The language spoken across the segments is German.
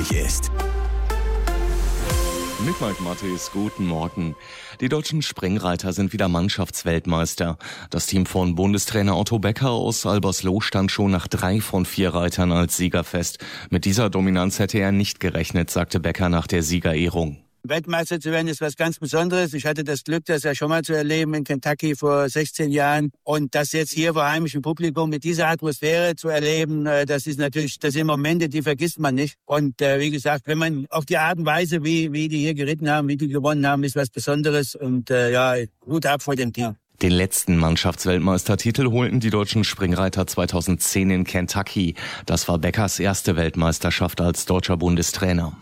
wichtig ist. Mit Mike Mattis, guten Morgen. Die deutschen Springreiter sind wieder Mannschaftsweltmeister. Das Team von Bundestrainer Otto Becker aus Albersloh stand schon nach 3 von 4 Reitern als Sieger fest. Mit dieser Dominanz hätte er nicht gerechnet, sagte Becker nach der Siegerehrung. Weltmeister zu werden ist was ganz Besonderes. Ich hatte das Glück, das ja schon mal zu erleben in Kentucky vor 16 Jahren. Und das jetzt hier vor heimischem Publikum mit dieser Atmosphäre zu erleben, das sind Momente, die vergisst man nicht. Und wie gesagt, wenn man auf die Art und Weise, wie die hier geritten haben, wie die gewonnen haben, ist was Besonderes. Und Hut ab vor dem Team. Den letzten Mannschaftsweltmeistertitel holten die deutschen Springreiter 2010 in Kentucky. Das war Beckers erste Weltmeisterschaft als deutscher Bundestrainer.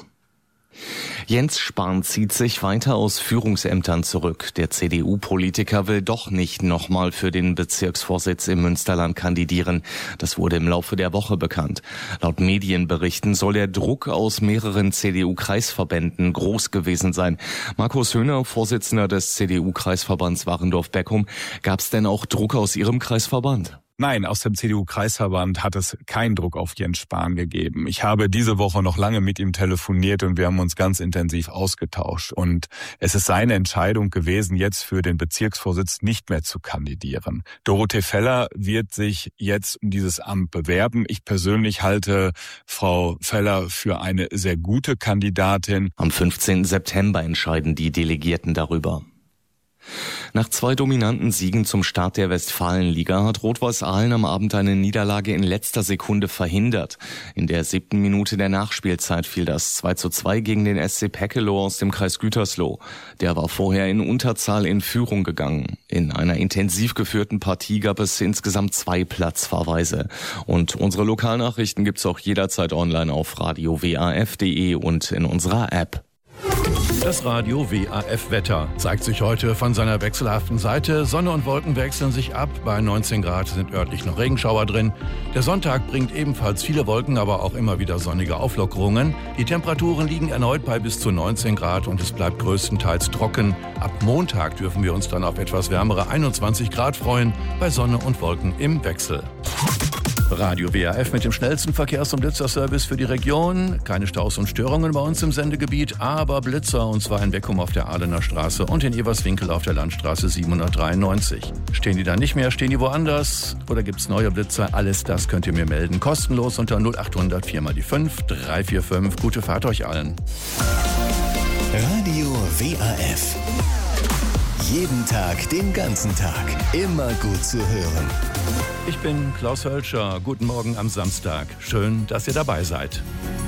Jens Spahn zieht sich weiter aus Führungsämtern zurück. Der CDU-Politiker will doch nicht nochmal für den Bezirksvorsitz im Münsterland kandidieren. Das wurde im Laufe der Woche bekannt. Laut Medienberichten soll der Druck aus mehreren CDU-Kreisverbänden groß gewesen sein. Markus Höhner, Vorsitzender des CDU-Kreisverbands Warendorf-Beckum. Gab es denn auch Druck aus Ihrem Kreisverband? Nein, aus dem CDU-Kreisverband hat es keinen Druck auf Jens Spahn gegeben. Ich habe diese Woche noch lange mit ihm telefoniert und wir haben uns ganz intensiv ausgetauscht. Und es ist seine Entscheidung gewesen, jetzt für den Bezirksvorsitz nicht mehr zu kandidieren. Dorothee Feller wird sich jetzt um dieses Amt bewerben. Ich persönlich halte Frau Feller für eine sehr gute Kandidatin. Am 15. September entscheiden die Delegierten darüber. Nach 2 dominanten Siegen zum Start der Westfalenliga hat Rot-Weiß Aalen am Abend eine Niederlage in letzter Sekunde verhindert. In der 7. Minute der Nachspielzeit fiel das 2:2 gegen den SC Peckeloh aus dem Kreis Gütersloh. Der war vorher in Unterzahl in Führung gegangen. In einer intensiv geführten Partie gab es insgesamt 2 Platzverweise. Und unsere Lokalnachrichten gibt's auch jederzeit online auf radio-waf.de und in unserer App. Das Radio WAF Wetter zeigt sich heute von seiner wechselhaften Seite. Sonne und Wolken wechseln sich ab. Bei 19 Grad sind örtlich noch Regenschauer drin. Der Sonntag bringt ebenfalls viele Wolken, aber auch immer wieder sonnige Auflockerungen. Die Temperaturen liegen erneut bei bis zu 19 Grad und es bleibt größtenteils trocken. Ab Montag dürfen wir uns dann auf etwas wärmere 21 Grad freuen, bei Sonne und Wolken im Wechsel. Radio WAF mit dem schnellsten Verkehrs- und Blitzerservice für die Region. Keine Staus und Störungen bei uns im Sendegebiet, aber Blitzer, und zwar in Beckum auf der Ahlener Straße und in Everswinkel auf der Landstraße 793. Stehen die da nicht mehr, stehen die woanders oder gibt's neue Blitzer? Alles das könnt ihr mir melden. Kostenlos unter 0800 4 mal die 5 345. Gute Fahrt euch allen. Radio WAF. Jeden Tag, den ganzen Tag. Immer gut zu hören. Ich bin Klaus Hölscher. Guten Morgen am Samstag. Schön, dass ihr dabei seid.